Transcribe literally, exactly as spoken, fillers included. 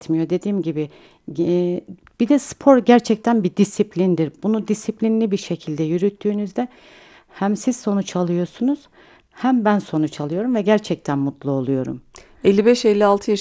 etmiyor. Dediğim gibi e, bir de spor gerçekten bir disiplindir. Bunu disiplinli bir şekilde yürüttüğünüzde hem siz sonuç alıyorsunuz hem ben sonuç alıyorum ve gerçekten mutlu oluyorum. elli beş elli altı